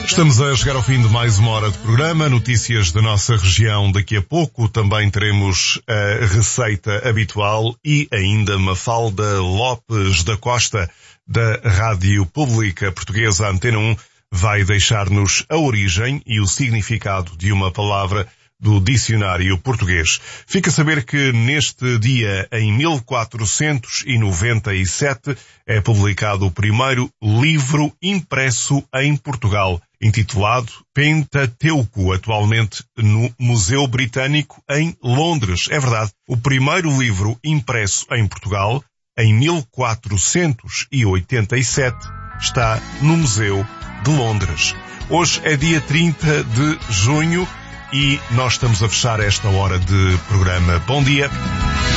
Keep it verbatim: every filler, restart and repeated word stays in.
Estamos a chegar ao fim de mais uma hora de programa. Notícias da nossa região daqui a pouco. Também teremos a receita habitual e ainda Mafalda Lopes da Costa, da Rádio Pública Portuguesa Antena um, vai deixar-nos a origem e o significado de uma palavra do dicionário português. Fica a saber que neste dia, em mil quatrocentos e noventa e sete, é publicado o primeiro livro impresso em Portugal, intitulado Pentateuco, atualmente no Museu Britânico em Londres. É verdade, o primeiro livro impresso em Portugal, em mil quatrocentos e oitenta e sete, está no Museu de Londres. Hoje é dia trinta de junho, e nós estamos a fechar esta hora de programa. Bom dia.